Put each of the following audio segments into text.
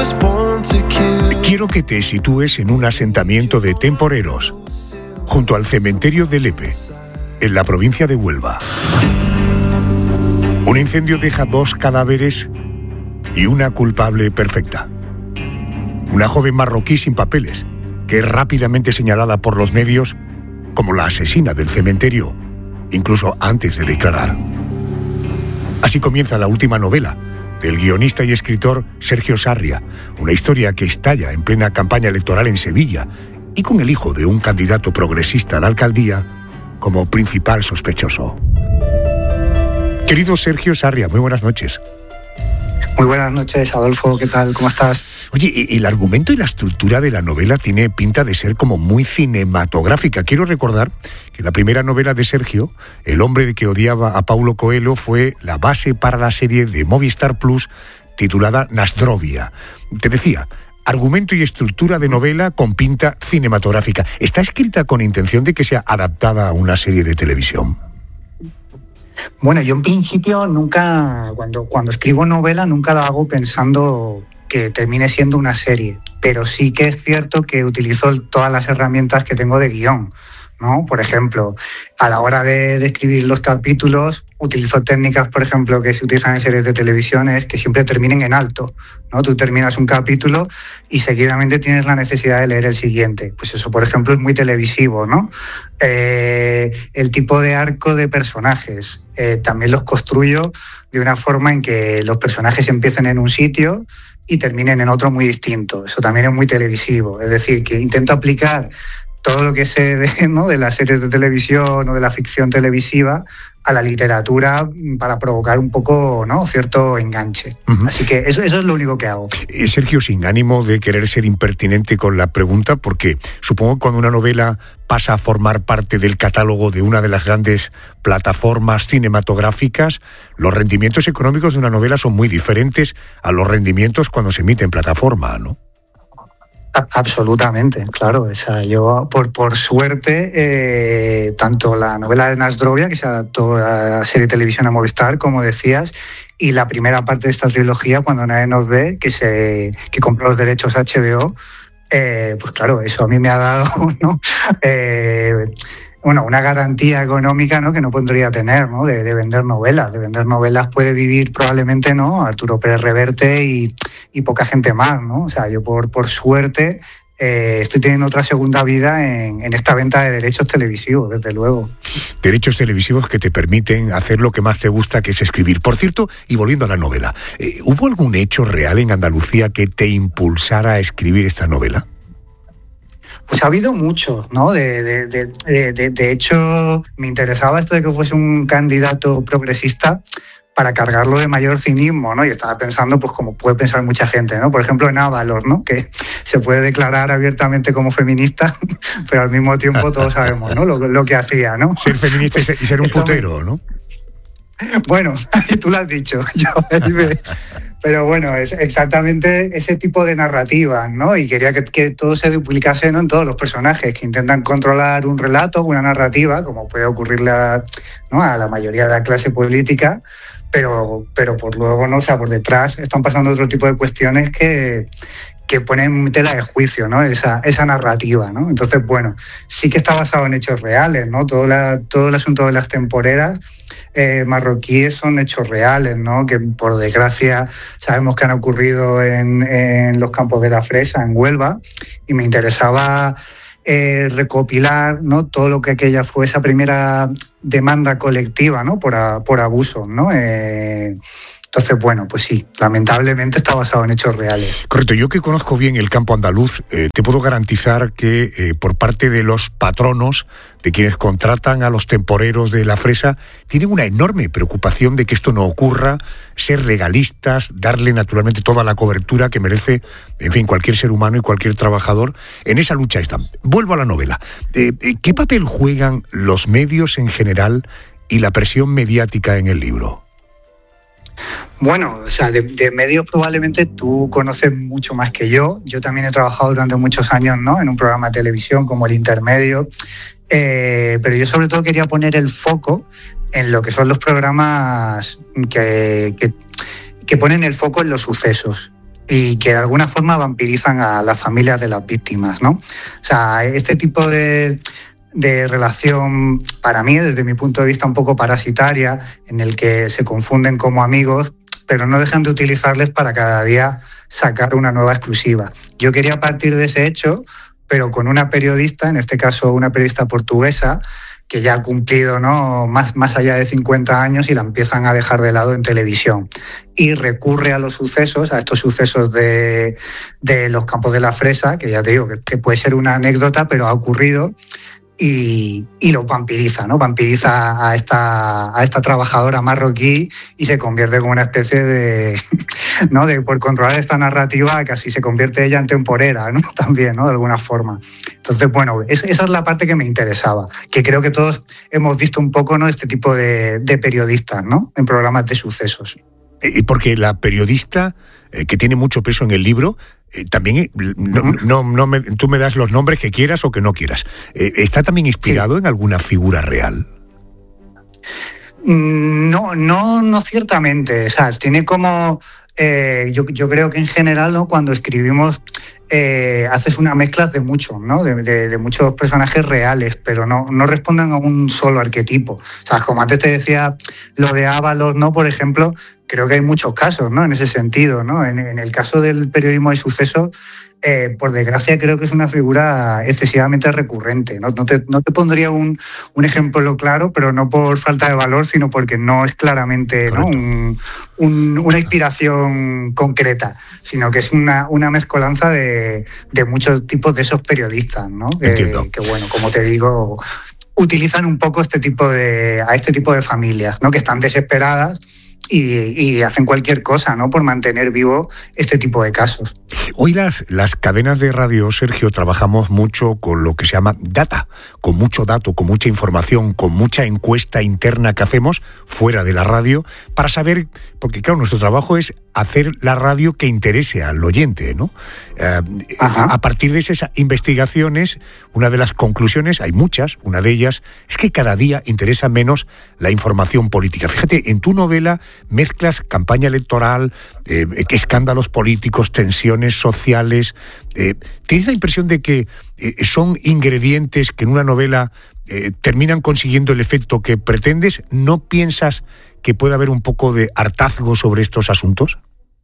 Quiero que te sitúes en un asentamiento de temporeros, junto al cementerio de Lepe, en la provincia de Huelva. Un incendio deja 2 cadáveres y una culpable perfecta. Una joven marroquí sin papeles, que es rápidamente señalada por los medios como la asesina del cementerio, incluso antes de declarar. Así comienza la última novela del guionista y escritor Sergio Sarria, una historia que estalla en plena campaña electoral en Sevilla y con el hijo de un candidato progresista a la alcaldía como principal sospechoso. Querido Sergio Sarria, muy buenas noches. Muy buenas noches, Adolfo, ¿qué tal? ¿Cómo estás? Oye, el argumento y la estructura de la novela tiene pinta de ser como muy cinematográfica. Quiero recordar que la primera novela de Sergio, El hombre que odiaba a Paulo Coelho, fue la base para la serie de Movistar Plus titulada Nasdrovia. Te decía, argumento y estructura de novela con pinta cinematográfica. ¿Está escrita con intención de que sea adaptada a una serie de televisión? Bueno, yo en principio nunca, cuando escribo novela, nunca la hago pensando que termine siendo una serie, pero sí que es cierto que utilizo todas las herramientas que tengo de guión, ¿no? Por ejemplo, a la hora de escribir los capítulos, utilizo técnicas, por ejemplo, que se utilizan en series de televisión, es que siempre terminen en alto, ¿no? Tú terminas un capítulo y seguidamente tienes la necesidad de leer el siguiente. Pues eso, por ejemplo, es muy televisivo, ¿no? El tipo de arco de personajes, también los construyo de una forma en que los personajes empiecen en un sitio y terminen en otro muy distinto. Eso también es muy televisivo. Es decir, que intento aplicar todo lo que sé de las series de televisión o de la ficción televisiva a la literatura para provocar un poco, ¿no?, cierto enganche. Uh-huh. Así que eso es lo único que hago. Sergio, sin ánimo de querer ser impertinente con la pregunta, porque supongo que cuando una novela pasa a formar parte del catálogo de una de las grandes plataformas cinematográficas, los rendimientos económicos de una novela son muy diferentes a los rendimientos cuando se emite en plataforma, ¿no? Absolutamente, claro. O sea, yo, por suerte, tanto la novela de Nasdrovia, que se adaptó a la serie de televisión a Movistar, como decías, y la primera parte de esta trilogía, Cuando nadie nos ve, que compró los derechos a HBO, pues claro, eso a mí me ha dado, ¿no?, una garantía económica, ¿no?, que no podría tener, ¿no?, de vender novelas. De vender novelas puede vivir probablemente, ¿no?, Arturo Pérez Reverte y poca gente más, ¿no? O sea, yo por suerte estoy teniendo otra segunda vida en esta venta de derechos televisivos, desde luego. Derechos televisivos que te permiten hacer lo que más te gusta, que es escribir. Por cierto, y volviendo a la novela, ¿hubo algún hecho real en Andalucía que te impulsara a escribir esta novela? Pues ha habido muchos, ¿no? De hecho, me interesaba esto de que fuese un candidato progresista para cargarlo de mayor cinismo, ¿no? Y estaba pensando, pues como puede pensar mucha gente, ¿no? Por ejemplo, en Ábalos, ¿no?, que se puede declarar abiertamente como feminista, pero al mismo tiempo todos sabemos, ¿no?, lo que hacía, ¿no? Ser feminista y ser un putero, ¿no? Bueno, tú lo has dicho. Pero bueno, es exactamente ese tipo de narrativa, ¿no? Y quería que todo se duplicase, ¿no?, en todos los personajes que intentan controlar un relato, una narrativa, como puede ocurrirle a la mayoría de la clase política, pero por luego, ¿no? O sea, por detrás están pasando otro tipo de cuestiones que ponen tela de juicio, ¿no?, esa narrativa, ¿no? Entonces, bueno, sí que está basado en hechos reales, ¿no? Todo el asunto de las temporeras marroquíes son hechos reales, ¿no?, que por desgracia sabemos que han ocurrido en los campos de la Fresa, en Huelva, y me interesaba recopilar, ¿no?, todo lo que aquella fue esa primera demanda colectiva, ¿no?, por abuso, ¿no? Entonces, bueno, pues sí, lamentablemente está basado en hechos reales. Correcto. Yo que conozco bien el campo andaluz, te puedo garantizar que por parte de los patronos, de quienes contratan a los temporeros de la Fresa, tienen una enorme preocupación de que esto no ocurra, ser legalistas, darle naturalmente toda la cobertura que merece, en fin, cualquier ser humano y cualquier trabajador. En esa lucha están. Vuelvo a la novela. ¿Qué papel juegan los medios en general y la presión mediática en el libro? Bueno, o sea, de medios probablemente tú conoces mucho más que yo. Yo también he trabajado durante muchos años, ¿no?, en un programa de televisión como El Intermedio, pero yo sobre todo quería poner el foco en lo que son los programas que ponen el foco en los sucesos. y que de alguna forma vampirizan a las familias de las víctimas, ¿no? O sea, este tipo de relación, para mí, desde mi punto de vista, un poco parasitaria, en el que se confunden como amigos, pero no dejan de utilizarles para cada día sacar una nueva exclusiva. Yo quería partir de ese hecho, pero con una periodista, en este caso una periodista portuguesa, que ya ha cumplido, ¿no?, más allá de 50 años y la empiezan a dejar de lado en televisión. Y recurre a los sucesos, a estos sucesos de los Campos de la Fresa, que ya te digo que puede ser una anécdota, pero ha ocurrido, y lo vampiriza, ¿no? Vampiriza a esta trabajadora marroquí y se convierte como una especie de, ¿no?, de, por controlar esta narrativa, casi se convierte ella en temporera, ¿no?, también, ¿no?, de alguna forma. Entonces, bueno, esa es la parte que me interesaba, que creo que todos hemos visto un poco, ¿no?, este tipo de periodistas, ¿no?, en programas de sucesos. Porque la periodista, que tiene mucho peso en el libro, también, tú me das los nombres que quieras o que no quieras, ¿está también inspirado en alguna figura real? No ciertamente. O sea, tiene como... yo creo que en general, ¿no?, cuando escribimos haces una mezcla de muchos, ¿no?, de muchos personajes reales, pero no responden a un solo arquetipo. O sea, como antes te decía, lo de Ábalos, ¿no?, por ejemplo, creo que hay muchos casos, ¿no?, en ese sentido, ¿no? En el caso del periodismo de sucesos, por desgracia creo que es una figura excesivamente recurrente. No te pondría un ejemplo claro, pero no por falta de valor, sino porque no es claramente, ¿no?, una inspiración concreta, sino que es una mezcolanza de muchos tipos de esos periodistas, ¿no? Que bueno, como te digo, utilizan un poco a este tipo de familias, ¿no?, que están desesperadas y hacen cualquier cosa, ¿no?, por mantener vivo este tipo de casos. Hoy las cadenas de radio, Sergio, trabajamos mucho con lo que se llama data, con mucho dato, con mucha información, con mucha encuesta interna que hacemos fuera de la radio para saber, porque claro, nuestro trabajo es hacer la radio que interese al oyente, ¿no? A partir de esas investigaciones, una de las conclusiones, hay muchas, una de ellas es que cada día interesa menos la información política. Fíjate, en tu novela mezclas campaña electoral, escándalos políticos, tensiones sociales. ¿Tienes la impresión de que son ingredientes que en una novela terminan consiguiendo el efecto que pretendes? ¿No piensas que puede haber un poco de hartazgo sobre estos asuntos?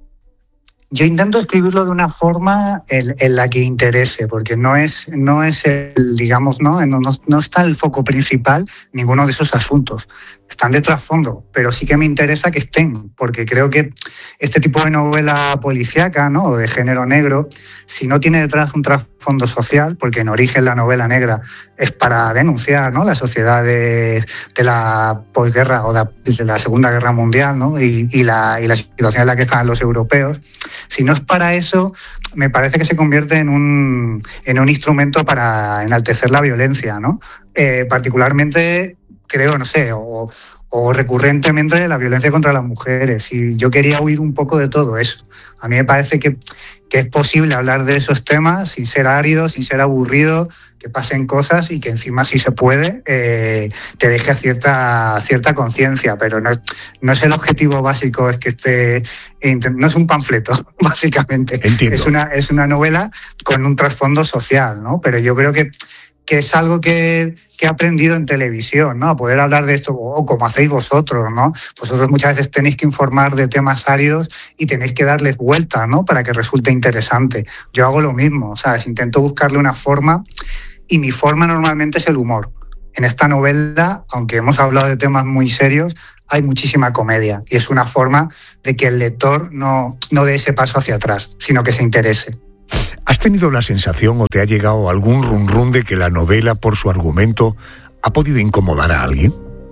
Yo intento escribirlo de una forma en la que interese, porque no es el, digamos, no está el foco principal ninguno de esos asuntos. Están de trasfondo, pero sí que me interesa que estén, porque creo que este tipo de novela policíaca, ¿no?, o de género negro, si no tiene detrás un trasfondo social, porque en origen la novela negra es para denunciar, ¿no?, la sociedad de la posguerra o de la Segunda Guerra Mundial, ¿no?, y la situación en la que estaban los europeos. Si no es para eso, me parece que se convierte en un instrumento para enaltecer la violencia, ¿no? Particularmente, creo, no sé, o recurrentemente la violencia contra las mujeres. Y yo quería huir un poco de todo eso. A mí me parece que es posible hablar de esos temas sin ser árido, sin ser aburrido, que pasen cosas y que encima, si se puede, te deje cierta conciencia, pero no es el objetivo básico, es que no es un panfleto, básicamente. Entiendo. Es una novela con un trasfondo social, ¿no? Pero yo creo que es algo que he aprendido en televisión, ¿no? A poder hablar de esto, o como hacéis vosotros, ¿no? Vosotros muchas veces tenéis que informar de temas áridos y tenéis que darles vuelta, ¿no?, para que resulte interesante. Yo hago lo mismo, ¿sabes? Intento buscarle una forma, y mi forma normalmente es el humor. En esta novela, aunque hemos hablado de temas muy serios, hay muchísima comedia, y es una forma de que el lector no dé ese paso hacia atrás, sino que se interese. ¿Has tenido la sensación o te ha llegado algún run de que la novela, por su argumento, ha podido incomodar a alguien?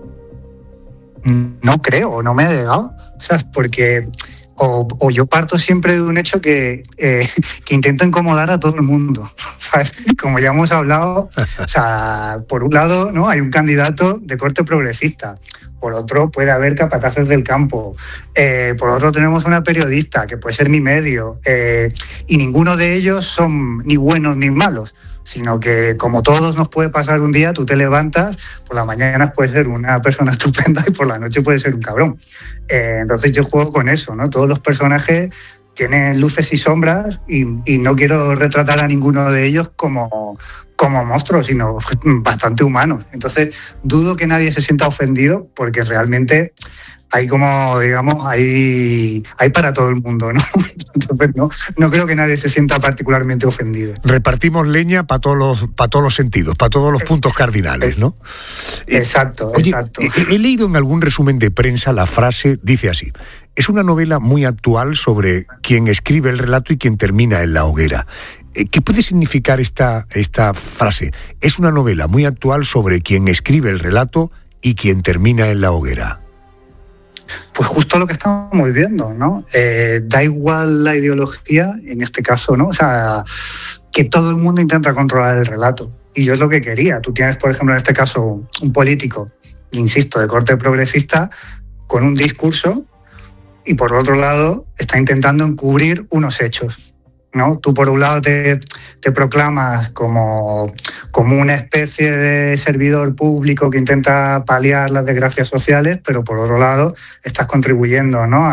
No creo, no me ha llegado, ¿sabes? Porque o yo parto siempre de un hecho que intento incomodar a todo el mundo, ¿sabes? Como ya hemos hablado, o sea, por un lado, ¿no?, hay un candidato de corte progresista. Por otro, puede haber capataces del campo. Por otro, tenemos una periodista, que puede ser mi medio. Y ninguno de ellos son ni buenos ni malos, sino que, como todos nos puede pasar un día, tú te levantas, por la mañana puedes ser una persona estupenda y por la noche puedes ser un cabrón. Entonces yo juego con eso, ¿no? Todos los personajes tienen luces y sombras y no quiero retratar a ninguno de ellos como monstruos, sino bastante humanos. Entonces, dudo que nadie se sienta ofendido porque realmente hay como, digamos, hay para todo el mundo, ¿no? Entonces, no creo que nadie se sienta particularmente ofendido. Repartimos leña para todos los sentidos, para todos los puntos cardinales, ¿no? Exacto, Oye, exacto. He leído en algún resumen de prensa la frase, dice así: es una novela muy actual sobre quien escribe el relato y quien termina en la hoguera. ¿Qué puede significar esta frase? Es una novela muy actual sobre quien escribe el relato y quien termina en la hoguera. Pues justo lo que estamos viendo, ¿no? Da igual la ideología, en este caso, ¿no? O sea, que todo el mundo intenta controlar el relato. Y yo es lo que quería. Tú tienes, por ejemplo, en este caso, un político, insisto, de corte progresista, con un discurso, y por otro lado está intentando encubrir unos hechos, ¿no? Tú por un lado te proclamas como una especie de servidor público que intenta paliar las desgracias sociales, pero por otro lado estás contribuyendo, ¿no?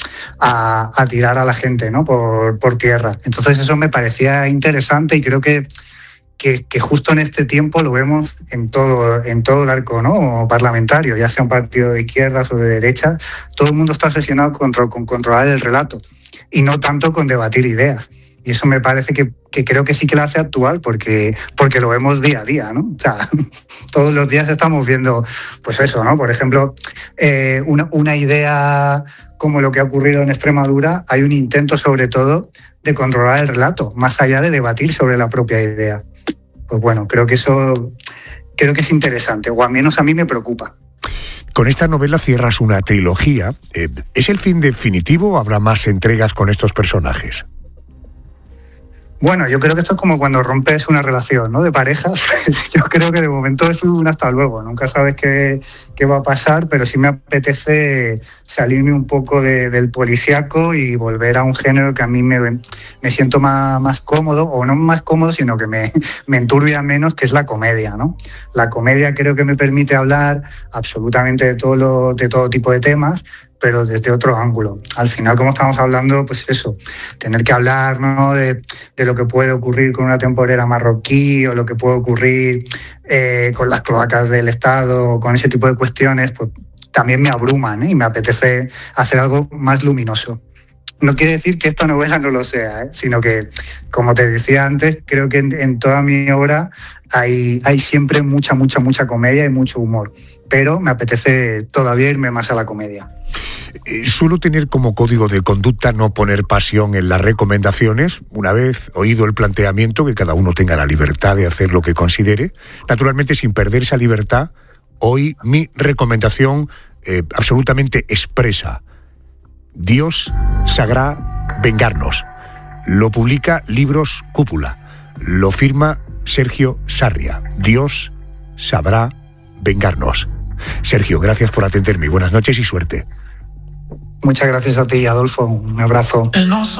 a tirar a la gente, ¿no? por tierra. Entonces eso me parecía interesante y creo que justo en este tiempo lo vemos en todo el arco, ¿no? parlamentario, ya sea un partido de izquierdas o de derechas, todo el mundo está obsesionado con controlar el relato y no tanto con debatir ideas. Y eso me parece que creo que sí que la hace actual porque lo vemos día a día, ¿no? O sea, todos los días estamos viendo, pues eso, ¿no? Por ejemplo, una idea como lo que ha ocurrido en Extremadura, hay un intento sobre todo de controlar el relato, más allá de debatir sobre la propia idea. Pues bueno, creo que es interesante, o al menos a mí me preocupa. Con esta novela cierras una trilogía. ¿Es el fin definitivo o habrá más entregas con estos personajes? Bueno, yo creo que esto es como cuando rompes una relación, ¿no? De pareja. Yo creo que de momento es un hasta luego. Nunca sabes qué va a pasar, pero sí me apetece salirme un poco del policíaco y volver a un género que a mí me siento más cómodo, o no más cómodo, sino que me enturbia menos, que es la comedia, ¿no? La comedia creo que me permite hablar absolutamente de todo tipo de temas, pero desde otro ángulo. Al final, como estamos hablando, pues eso, tener que hablar, ¿no? de lo que puede ocurrir con una temporera marroquí o lo que puede ocurrir con las cloacas del Estado o con ese tipo de cuestiones, pues también me abruman, ¿eh? Y me apetece hacer algo más luminoso. No quiere decir que esta novela no lo sea, sino que, como te decía antes, creo que en toda mi obra hay siempre mucha comedia y mucho humor, pero me apetece todavía irme más a la comedia. Suelo tener como código de conducta no poner pasión en las recomendaciones. Una vez oído el planteamiento, que cada uno tenga la libertad de hacer lo que considere, naturalmente sin perder esa libertad, hoy mi recomendación absolutamente expresa: Dios sabrá vengarnos. Lo publica Libros Cúpula. Lo firma Sergio Sarria. Dios sabrá vengarnos. Sergio, gracias por atenderme. Buenas noches y suerte. Muchas gracias a ti, Adolfo. Un abrazo.